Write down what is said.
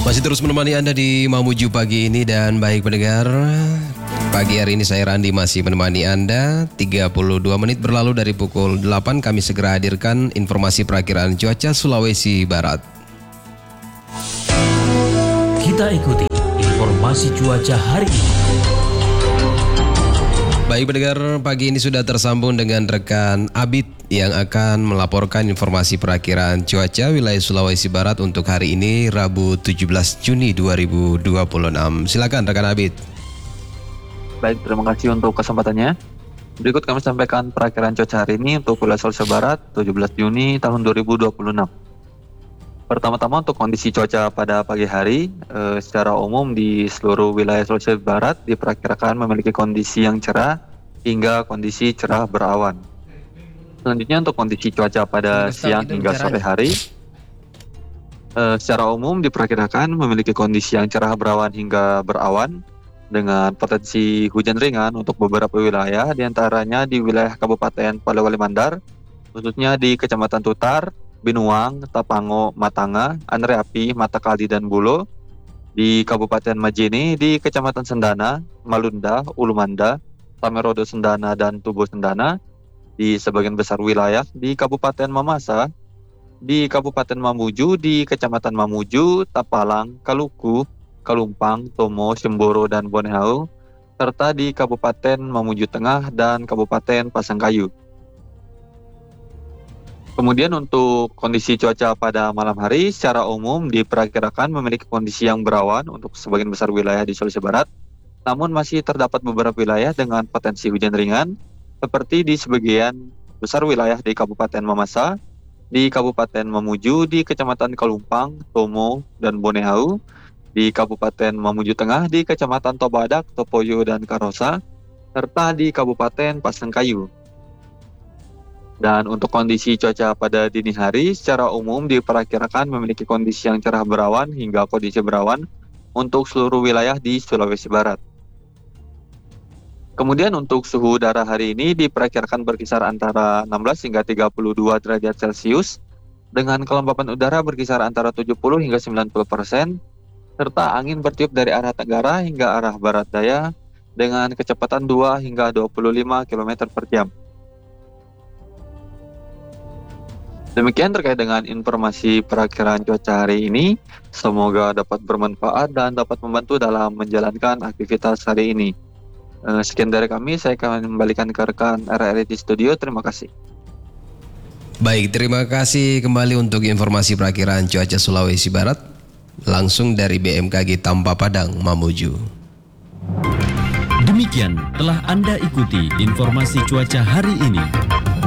Masih terus menemani Anda di Mamuju pagi ini dan baik pendengar. Pagi hari ini saya Randi masih menemani Anda. 32 menit berlalu dari pukul 8 kami segera hadirkan informasi perakiraan cuaca Sulawesi Barat. Kita ikuti informasi cuaca hari ini. Baik pendengar, pagi ini sudah tersambung dengan rekan Abid yang akan melaporkan informasi perakiraan cuaca wilayah Sulawesi Barat untuk hari ini Rabu 17 Juni 2026. Silakan rekan Abid. Baik, terima kasih untuk kesempatannya. Berikut kami sampaikan perakiraan cuaca hari ini untuk wilayah Sulawesi Barat 17 Juni tahun 2026. Pertama-tama untuk kondisi cuaca pada pagi hari, secara umum di seluruh wilayah Sulawesi Barat diperkirakan memiliki kondisi yang cerah hingga kondisi cerah berawan. Selanjutnya untuk kondisi cuaca pada siang hingga sore hari, secara umum diperkirakan memiliki kondisi yang cerah berawan hingga berawan dengan potensi hujan ringan untuk beberapa wilayah, diantaranya di wilayah Kabupaten Polewali Mandar, khususnya di Kecamatan Tutar, Binuang, Tapango, Matanga, Andreapi, Matakali, dan Bulo, di Kabupaten Majene, di Kecamatan Sendana, Malunda, Ulumanda, Tamerodo Sendana, dan Tubo Sendana, di sebagian besar wilayah di Kabupaten Mamasa, di Kabupaten Mamuju, di Kecamatan Mamuju, Tapalang, Kaluku, Kalumpang, Tomo, Simboro, dan Bonehau, serta di Kabupaten Mamuju Tengah dan Kabupaten Pasangkayu. Kemudian untuk kondisi cuaca pada malam hari secara umum diperkirakan memiliki kondisi yang berawan untuk sebagian besar wilayah di Sulawesi Barat, namun masih terdapat beberapa wilayah dengan potensi hujan ringan seperti di sebagian besar wilayah di Kabupaten Mamasa, di Kabupaten Mamuju, di Kecamatan Kalumpang, Tomo, dan Bonehau, di Kabupaten Mamuju Tengah, di Kecamatan Tobadak, Topoyo, dan Karosa, serta di Kabupaten Pasangkayu. Dan untuk kondisi cuaca pada dini hari secara umum diperkirakan memiliki kondisi yang cerah berawan hingga kondisi berawan untuk seluruh wilayah di Sulawesi Barat. Kemudian untuk suhu udara hari ini diperkirakan berkisar antara 16 hingga 32 derajat Celcius dengan kelembapan udara berkisar antara 70 hingga 90%, serta angin bertiup dari arah tenggara hingga arah barat daya dengan kecepatan 2 hingga 25 km per jam. Demikian terkait dengan informasi perakiraan cuaca hari ini. Semoga dapat bermanfaat dan dapat membantu dalam menjalankan aktivitas hari ini. Sekian dari kami, saya akan kembalikan ke rekan RRI di studio. Terima kasih. Baik, terima kasih kembali untuk informasi perakiraan cuaca Sulawesi Barat langsung dari BMKG Tampa Padang, Mamuju. Demikian telah Anda ikuti informasi cuaca hari ini.